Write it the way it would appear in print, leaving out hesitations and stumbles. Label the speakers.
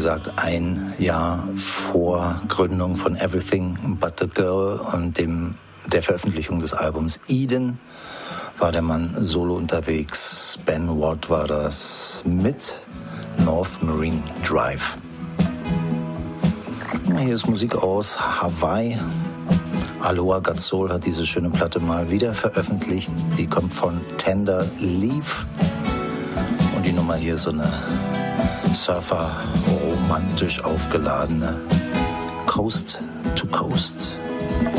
Speaker 1: gesagt, ein Jahr vor Gründung von Everything But the Girl und der Veröffentlichung des Albums Eden war der Mann solo unterwegs. Ben Watt war das mit North Marine Drive. Hier ist Musik aus Hawaii. Aloha Got Soul hat diese schöne Platte mal wieder veröffentlicht. Die kommt von Tender Leaf. Und die Nummer hier ist so eine Surfer-romantisch aufgeladene Coast to Coast.